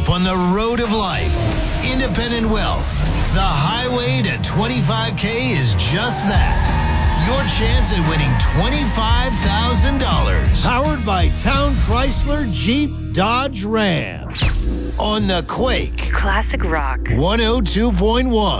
up on the road of life. Independent wealth. The highway to 25K is just that. Your chance at winning $25,000. Powered by Town Chrysler Jeep Dodge Ram. On the Quake. Classic rock. 102.1.